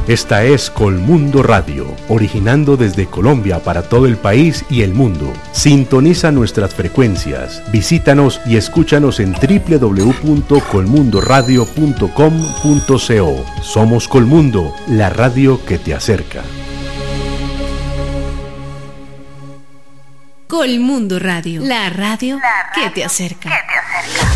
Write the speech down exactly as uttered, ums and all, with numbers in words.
Esta es Colmundo Radio, originando desde Colombia para todo el país y el mundo. Sintoniza nuestras frecuencias, visítanos y escúchanos en doble u doble u doble u punto colmundo radio punto com punto co. Somos Colmundo, la radio que te acerca. Colmundo Radio, la radio, la radio que te acerca. Que te acerca.